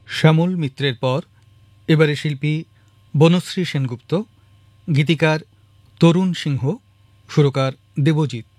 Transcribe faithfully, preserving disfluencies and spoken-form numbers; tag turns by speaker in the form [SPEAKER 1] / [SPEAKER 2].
[SPEAKER 1] শ্যামল মিত্রের পর এবারে শিল্পী বনশ্রী সেনগুপ্ত, গীতিকার তরুণ সিংহ, সুরকার দেবজিৎ।